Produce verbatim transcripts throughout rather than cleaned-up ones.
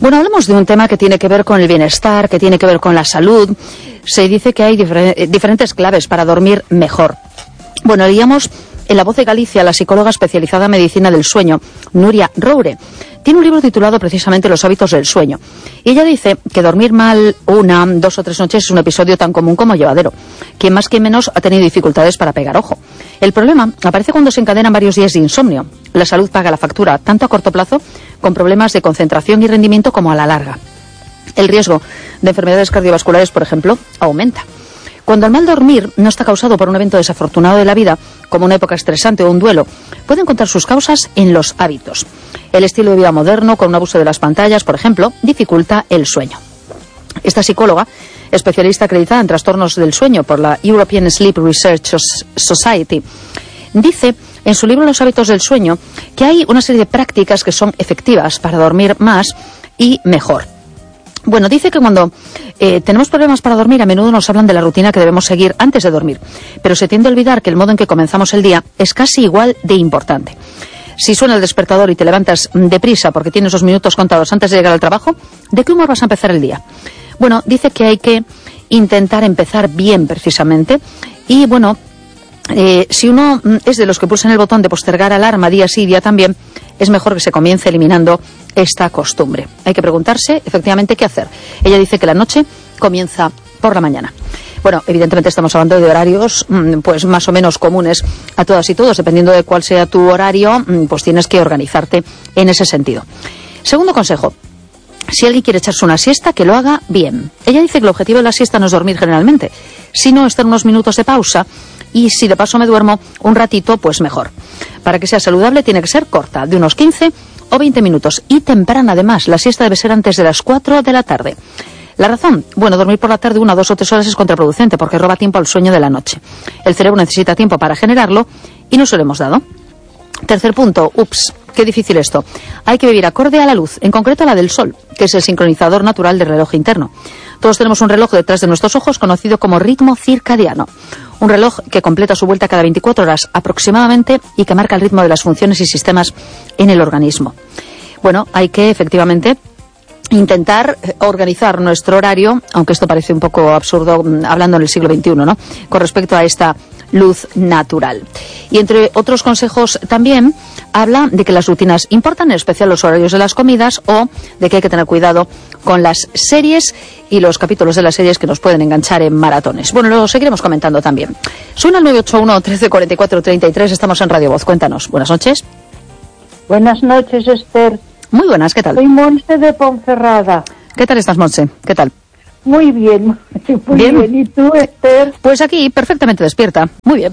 Bueno, hablamos de un tema que tiene que ver con el bienestar, que tiene que ver con la salud. Se dice que hay difer- diferentes claves para dormir mejor. Bueno, leíamos en La Voz de Galicia la psicóloga especializada en medicina del sueño, Nuria Roure. Tiene un libro titulado precisamente Los hábitos del sueño. Y ella dice que dormir mal una, dos o tres noches es un episodio tan común como llevadero. Quien más que menos ha tenido dificultades para pegar ojo. El problema aparece cuando se encadenan varios días de insomnio. La salud paga la factura, tanto a corto plazo, con problemas de concentración y rendimiento, como a la larga. El riesgo de enfermedades cardiovasculares, por ejemplo, aumenta. Cuando el mal dormir no está causado por un evento desafortunado de la vida, como una época estresante o un duelo, puede encontrar sus causas en los hábitos. El estilo de vida moderno, con un abuso de las pantallas, por ejemplo, dificulta el sueño. Esta psicóloga, especialista acreditada en trastornos del sueño por la European Sleep Research Society, dice en su libro Los hábitos del sueño que hay una serie de prácticas que son efectivas para dormir más y mejor. Bueno, dice que cuando eh, tenemos problemas para dormir, a menudo nos hablan de la rutina que debemos seguir antes de dormir, pero se tiende a olvidar que el modo en que comenzamos el día es casi igual de importante. Si suena el despertador y te levantas deprisa porque tienes dos minutos contados antes de llegar al trabajo, ¿de qué humor vas a empezar el día? Bueno, dice que hay que intentar empezar bien, precisamente, y bueno, eh, si uno es de los que pulsan el botón de postergar alarma día sí, día también, es mejor que se comience eliminando esta costumbre. Hay que preguntarse, efectivamente, qué hacer. Ella dice que la noche comienza por la mañana. Bueno, evidentemente estamos hablando de horarios pues más o menos comunes a todas y todos. Dependiendo de cuál sea tu horario, pues tienes que organizarte en ese sentido. Segundo consejo: si alguien quiere echarse una siesta, que lo haga bien. Ella dice que el objetivo de la siesta no es dormir generalmente, sino estar unos minutos de pausa, y si de paso me duermo un ratito, pues mejor. Para que sea saludable tiene que ser corta, de unos quince o veinte minutos, y temprana además. La siesta debe ser antes de las cuatro de la tarde. ¿La razón? Bueno, dormir por la tarde una, dos o tres horas es contraproducente porque roba tiempo al sueño de la noche. El cerebro necesita tiempo para generarlo y no se lo hemos dado. Tercer punto, ups, qué difícil esto. Hay que vivir acorde a la luz, en concreto a la del sol, que es el sincronizador natural del reloj interno. Todos tenemos un reloj detrás de nuestros ojos conocido como ritmo circadiano. Un reloj que completa su vuelta cada veinticuatro horas aproximadamente y que marca el ritmo de las funciones y sistemas en el organismo. Bueno, hay que efectivamente intentar organizar nuestro horario, aunque esto parece un poco absurdo hablando en el siglo veintiuno, ¿no?, con respecto a esta luz natural. Y entre otros consejos también habla de que las rutinas importan, en especial los horarios de las comidas, o de que hay que tener cuidado con las series y los capítulos de las series que nos pueden enganchar en maratones. Bueno, lo seguiremos comentando también. Suena el nueve ocho uno, trece cuarenta y cuatro, treinta y tres, estamos en Radio Voz. Cuéntanos. Buenas noches. Buenas noches, Esther. Muy buenas, ¿qué tal? Soy Monse de Ponferrada. ¿Qué tal estás, Monse? ¿Qué tal? Muy bien, muy bien. bien. ¿Y tú, Esther? Pues aquí, perfectamente despierta. Muy bien.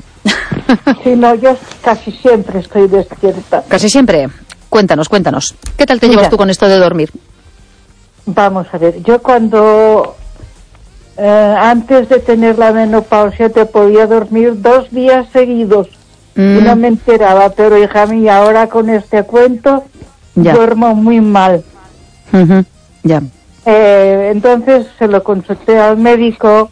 Sí, no, yo casi siempre estoy despierta. ¿Casi siempre? Cuéntanos, cuéntanos. ¿Qué tal te Mira, llevas tú con esto de dormir? Vamos a ver, yo cuando... Eh, antes de tener la menopausia te podía dormir dos días seguidos mm. y no me enteraba, pero hija mía, ahora con este cuento ya. duermo muy mal. Uh-huh. Ya. Eh, entonces se lo consulté al médico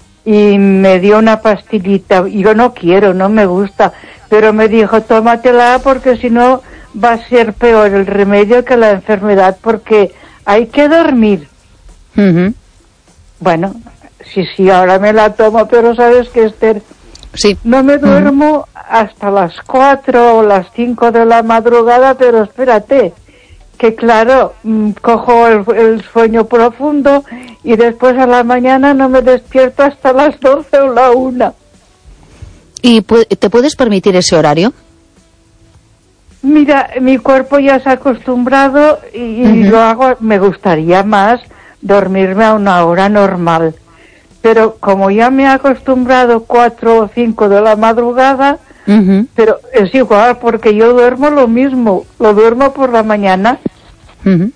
y me dio una pastillita. Yo no quiero, no me gusta, pero me dijo, tómatela porque si no va a ser peor el remedio que la enfermedad, porque hay que dormir. Uh-huh. Bueno, sí, sí, ahora me la tomo, pero sabes que, Esther, sí. no me duermo uh-huh. hasta las cuatro o las cinco de la madrugada, pero espérate, que claro, mmm, cojo el, el sueño profundo y después a la mañana no me despierto hasta las doce o la una. ¿Y te puedes permitir ese horario? Mira, mi cuerpo ya se ha acostumbrado y, uh-huh. y lo hago, me gustaría más dormirme a una hora normal, pero como ya me he acostumbrado cuatro o cinco de la madrugada, uh-huh. pero es igual porque yo duermo lo mismo, lo duermo por la mañana. Uh-huh.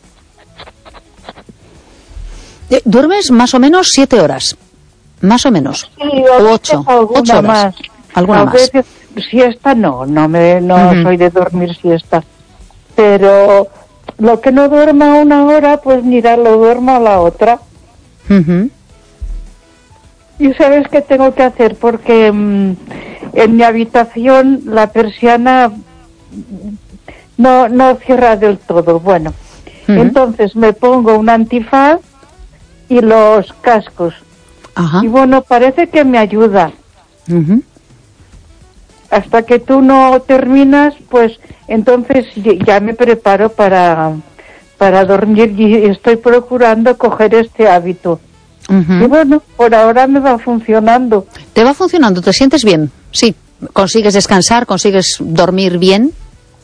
¿Duermes más o menos siete horas? Más o menos. Sí, o ocho, ocho horas. Más. ¿Alguna a más? Veces, siesta no, no me, no uh-huh. soy de dormir siesta, pero lo que no duerma una hora, pues mira, lo duermo a la otra. Uh-huh. ¿Y sabes qué tengo que hacer? Porque mmm, en mi habitación la persiana no, no cierra del todo. Bueno, Uh-huh. Entonces me pongo un antifaz y los cascos. Ajá. Y bueno, parece que me ayuda. Uh-huh. Hasta que tú no terminas, pues entonces ya me preparo para, para dormir y estoy procurando coger este hábito. Uh-huh. Y bueno, por ahora me va funcionando. ¿Te va funcionando? ¿Te sientes bien? Sí. ¿Consigues descansar? ¿Consigues dormir bien?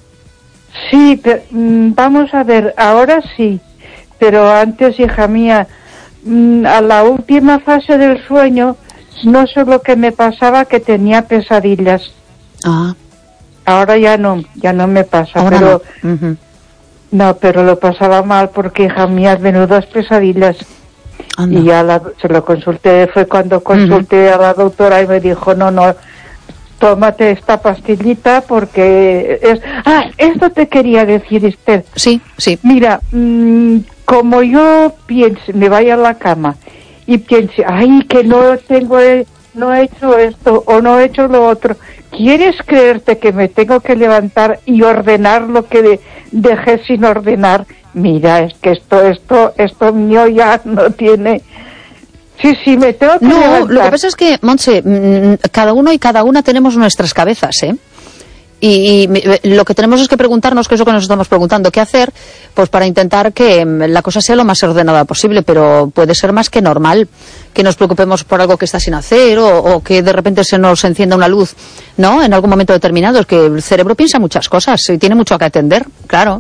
Sí, pero, vamos a ver, ahora sí. Pero antes, hija mía, a la última fase del sueño, no sé lo que me pasaba, que tenía pesadillas. Ah. Ahora ya no, ya no me pasa, ahora pero no. Uh-huh. no, pero lo pasaba mal porque, hija mía, menudas pesadillas. Anda. Y ya la, se lo consulté, fue cuando consulté uh-huh. a la doctora y me dijo, no, no, tómate esta pastillita porque es... Ah, esto te quería decir, Esther. Sí, sí. Mira, mmm, como yo piense, me vaya a la cama y piense, ay, que no tengo, no he hecho esto o no he hecho lo otro, ¿quieres creerte que me tengo que levantar y ordenar lo que de, dejé sin ordenar? Mira, es que esto, esto, esto mío ya no tiene... Sí, sí, me tengo que No, levantar. Lo que pasa es que, Montse, cada uno y cada una tenemos nuestras cabezas, ¿eh? Y, y lo que tenemos es que preguntarnos, que es lo que nos estamos preguntando, qué hacer, pues para intentar que la cosa sea lo más ordenada posible, pero puede ser más que normal que nos preocupemos por algo que está sin hacer o, o que de repente se nos encienda una luz, ¿no? En algún momento determinado, es que el cerebro piensa muchas cosas y tiene mucho que atender, claro.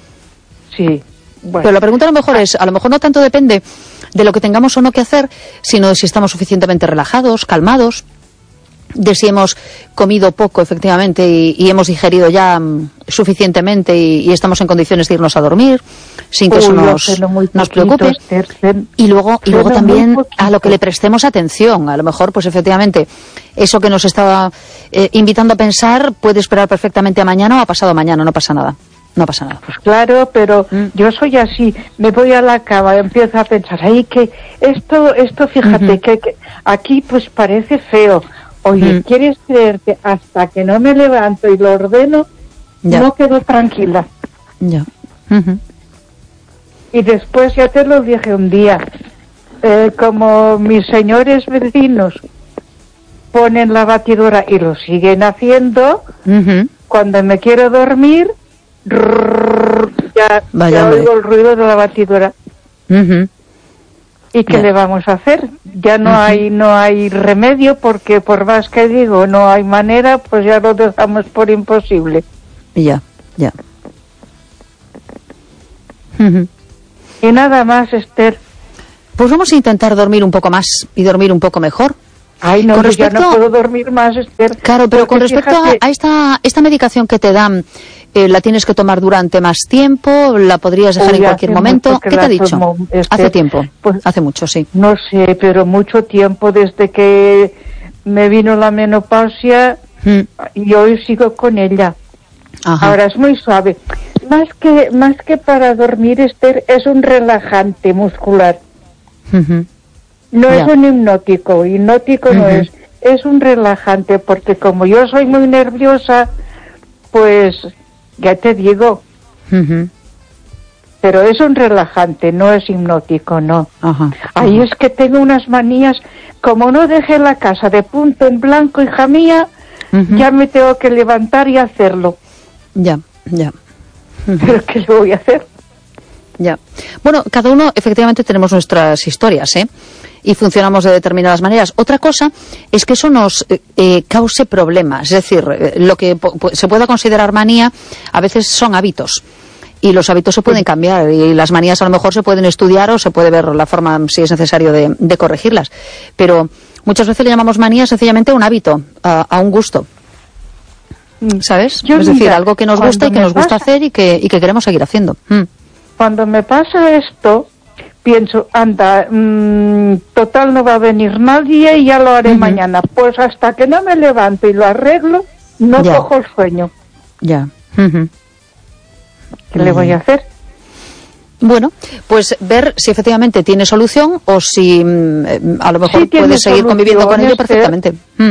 Sí. Bueno. Pero la pregunta a lo mejor es, a lo mejor no tanto depende de lo que tengamos o no que hacer, sino de si estamos suficientemente relajados, calmados, de si hemos comido poco efectivamente y, y hemos digerido ya um, suficientemente y, y estamos en condiciones de irnos a dormir sin que Uy, eso nos, nos preocupe. Y luego, y luego también a lo que le prestemos atención. A lo mejor, pues efectivamente, eso que nos estaba eh, invitando a pensar puede esperar perfectamente a mañana o a pasado mañana, no pasa nada. No pasa nada. Pues claro, pero mm. yo soy así, me voy a la cama, empiezo a pensar, ay, que esto, esto, fíjate, uh-huh. que, que aquí pues parece feo. Oye, uh-huh. ¿quieres creerte? Hasta que no me levanto y lo ordeno, ya. no quedo tranquila. Ya. Uh-huh. Y después ya te lo dije un día, eh, como mis señores vecinos ponen la batidora y lo siguen haciendo, uh-huh. cuando me quiero dormir, ya, ya oigo el ruido de la batidora. Uh-huh. ¿Y qué yeah. le vamos a hacer? Ya no uh-huh. hay no hay remedio, porque por más que digo no hay manera, pues ya lo dejamos por imposible. Ya, ya. Uh-huh. Y nada más, Esther. Pues vamos a intentar dormir un poco más y dormir un poco mejor. Ay, no, con respecto... ya no puedo dormir más, Esther. Claro, pero con respecto fíjate... a esta esta medicación que te dan, eh, ¿la tienes que tomar durante más tiempo? ¿La podrías dejar Uy, en cualquier momento? ¿Qué te ha dicho? Tomo, Esther, hace tiempo, pues, hace mucho, sí. No sé, pero mucho tiempo, desde que me vino la menopausia, hmm. y hoy sigo con ella. Ajá. Ahora es muy suave. Más que más que para dormir, Esther, es un relajante muscular. Uh-huh. No yeah. es un hipnótico, hipnótico uh-huh. no es, es un relajante, porque como yo soy muy nerviosa, pues ya te digo, uh-huh. pero es un relajante, no es hipnótico, no. Uh-huh. Ahí uh-huh. es que tengo unas manías, como no dejé la casa de punto en blanco, hija mía, uh-huh. ya me tengo que levantar y hacerlo. Ya, ya. Uh-huh. ¿Pero qué le voy a hacer? Ya. Bueno, cada uno efectivamente tenemos nuestras historias, ¿eh? Y funcionamos de determinadas maneras. Otra cosa es que eso nos eh, cause problemas. Es decir, eh, lo que po- se pueda considerar manía a veces son hábitos. Y los hábitos se pueden cambiar. Y las manías a lo mejor se pueden estudiar o se puede ver la forma, si es necesario, de, de corregirlas. Pero muchas veces le llamamos manía sencillamente a un hábito, a, a un gusto. ¿Sabes? Yo, es decir, mira, algo que nos gusta y que nos gusta pasa, hacer y que, y que queremos seguir haciendo. Mm. Cuando me pasa esto, pienso, anda, mmm, total no va a venir nadie y ya lo haré uh-huh. mañana. Pues hasta que no me levanto y lo arreglo, no ya. cojo el sueño. Ya. Uh-huh. ¿Qué uh-huh. le voy a hacer? Bueno, pues ver si efectivamente tiene solución o si mm, a lo mejor sí puedes seguir conviviendo con ello perfectamente. Mm.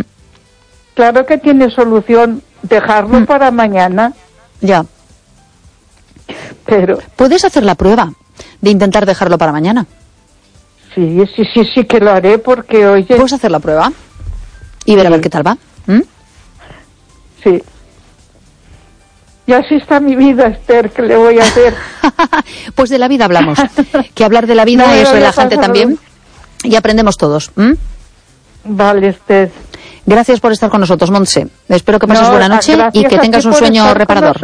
Claro que tiene solución, dejarlo mm. para mañana. Ya. Pero puedes hacer la prueba de intentar dejarlo para mañana. Sí, sí, sí, sí que lo haré porque, oye... Puedes hacer la prueba y ver sí. a ver qué tal va. ¿Mm? Sí. Y así está mi vida, Esther, ¿qué le voy a hacer? Pues de la vida hablamos. Que hablar de la vida no es relajante también y aprendemos todos. ¿Mm? Vale, Esther. Gracias por estar con nosotros, Montse. Espero que pases no, buena noche y que tengas un sueño reparador.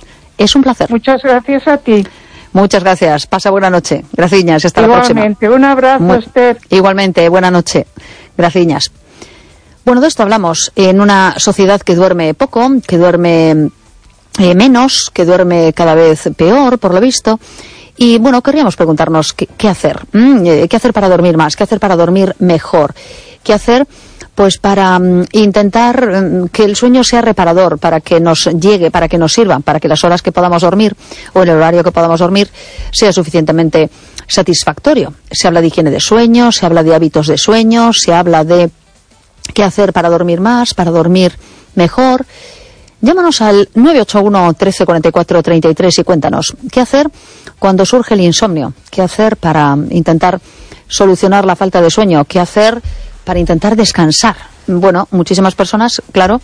Es un placer. Muchas gracias a ti. Muchas gracias. Pasa buena noche. Graciñas. Hasta Igualmente. la próxima. Un abrazo, Muy... Esther. Igualmente. Buena noche. Graciñas. Bueno, de esto hablamos en una sociedad que duerme poco, que duerme eh, menos, que duerme cada vez peor, por lo visto. Y bueno, querríamos preguntarnos qué, qué hacer. ¿Mm? ¿Qué hacer para dormir más? ¿Qué hacer para dormir mejor? ¿Qué hacer pues para um, intentar um, que el sueño sea reparador, para que nos llegue, para que nos sirva, para que las horas que podamos dormir o el horario que podamos dormir sea suficientemente satisfactorio? Se habla de higiene de sueño, se habla de hábitos de sueño, se habla de qué hacer para dormir más, para dormir mejor. Llámanos al nueve ocho uno, trece cuarenta y cuatro, treinta y tres y cuéntanos qué hacer cuando surge el insomnio, qué hacer para intentar solucionar la falta de sueño, qué hacer para intentar descansar. Bueno, muchísimas personas, claro,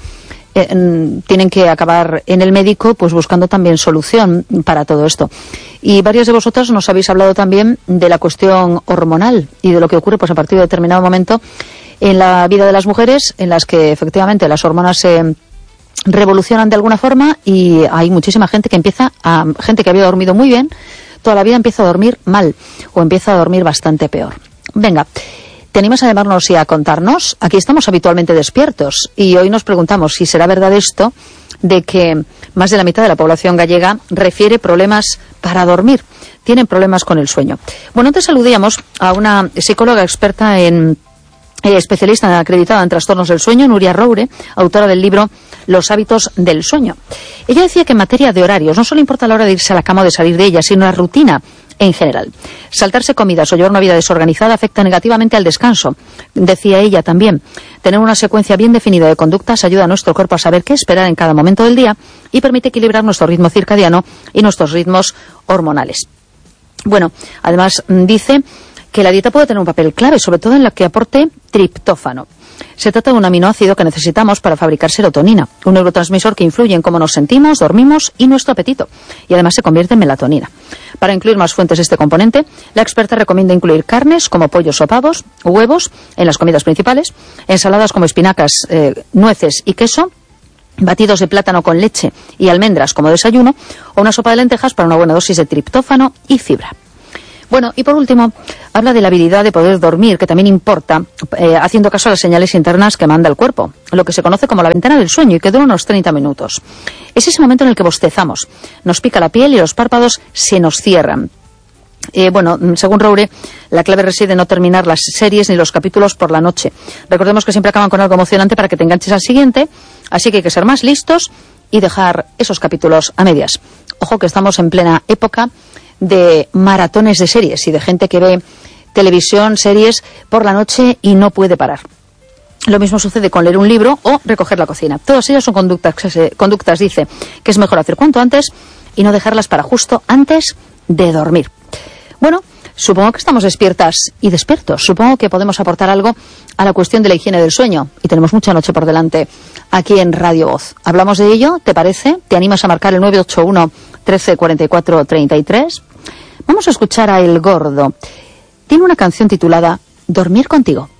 eh, tienen que acabar en el médico pues buscando también solución para todo esto. Y varios de vosotros nos habéis hablado también de la cuestión hormonal y de lo que ocurre pues a partir de determinado momento en la vida de las mujeres, en las que efectivamente las hormonas se revolucionan de alguna forma y hay muchísima gente que empieza a, gente que había dormido muy bien, toda la vida empieza a dormir mal o empieza a dormir bastante peor. Venga, ¿te animas a llamarnos y a contarnos? Aquí estamos habitualmente despiertos y hoy nos preguntamos si será verdad esto de que más de la mitad de la población gallega refiere problemas para dormir, tienen problemas con el sueño. Bueno, antes saludíamos a una psicóloga experta en Eh, especialista acreditada en trastornos del sueño, Nuria Roure, autora del libro Los hábitos del sueño. Ella decía que en materia de horarios no solo importa la hora de irse a la cama o de salir de ella, sino la rutina en general. Saltarse comidas o llevar una vida desorganizada afecta negativamente al descanso. Decía ella también, tener una secuencia bien definida de conductas ayuda a nuestro cuerpo a saber qué esperar en cada momento del día y permite equilibrar nuestro ritmo circadiano y nuestros ritmos hormonales. Bueno, además dice que la dieta puede tener un papel clave, sobre todo en la que aporte triptófano. Se trata de un aminoácido que necesitamos para fabricar serotonina, un neurotransmisor que influye en cómo nos sentimos, dormimos y nuestro apetito, y además se convierte en melatonina. Para incluir más fuentes de este componente, la experta recomienda incluir carnes como pollos o pavos, huevos en las comidas principales, ensaladas como espinacas, eh, nueces y queso, batidos de plátano con leche y almendras como desayuno, o una sopa de lentejas para una buena dosis de triptófano y fibra. Bueno, y por último, habla de la habilidad de poder dormir, que también importa, eh, haciendo caso a las señales internas que manda el cuerpo, lo que se conoce como la ventana del sueño y que dura unos treinta minutos. Es ese momento en el que bostezamos, nos pica la piel y los párpados se nos cierran. Eh, bueno, según Roure, la clave reside en no terminar las series ni los capítulos por la noche. Recordemos que siempre acaban con algo emocionante para que te enganches al siguiente, así que hay que ser más listos y dejar esos capítulos a medias. Ojo que estamos en plena época de maratones de series y de gente que ve televisión, series por la noche y no puede parar. Lo mismo sucede con leer un libro o recoger la cocina. Todas ellas son conductas, conductas, dice, que es mejor hacer cuanto antes y no dejarlas para justo antes de dormir. Bueno, supongo que estamos despiertas y despiertos. Supongo que podemos aportar algo a la cuestión de la higiene del sueño. Y tenemos mucha noche por delante aquí en Radio Voz. ¿Hablamos de ello? ¿Te parece? ¿Te animas a marcar el nueve ocho uno, trece cuarenta y cuatro, treinta y tres? Vamos a escuchar a El Gordo. Tiene una canción titulada Dormir contigo.